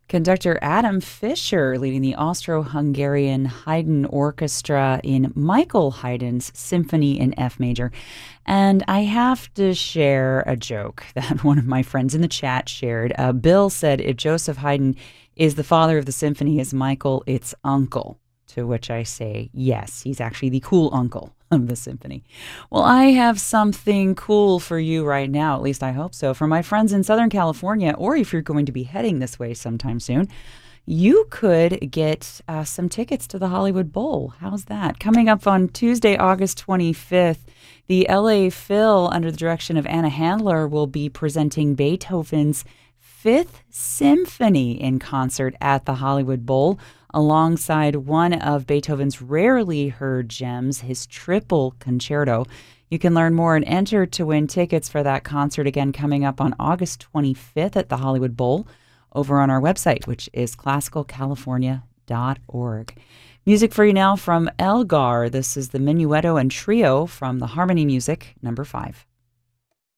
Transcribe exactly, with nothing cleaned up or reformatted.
Conductor Adam Fischer leading the Austro-Hungarian Haydn Orchestra in Michael Haydn's Symphony in F major. And I have to share a joke that one of my friends in the chat shared. Uh, Bill said, if Joseph Haydn is the father of the symphony, is Michael its uncle? To which I say, yes, he's actually the cool uncle of the symphony. Well, I have something cool for you right now, at least I hope so, for my friends in Southern California, or if you're going to be heading this way sometime soon, you could get uh, some tickets to the Hollywood Bowl. How's that? Coming up on Tuesday, August twenty-fifth, the L A Phil, under the direction of Anna Handler, will be presenting Beethoven's Fifth Symphony in concert at the Hollywood Bowl, alongside one of Beethoven's rarely heard gems, his Triple Concerto. You can learn more and enter to win tickets for that concert, again coming up on August twenty-fifth at the Hollywood Bowl, over on our website, which is classical california dot org. Music for you now from Elgar. This is the Minuetto and Trio from the Harmony Music, number five.